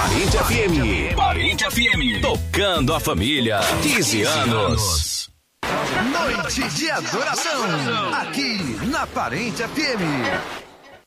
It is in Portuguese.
Parente FM. Parente FM. Tocando a família. 15 anos. Noite de adoração. Aqui na Parente FM.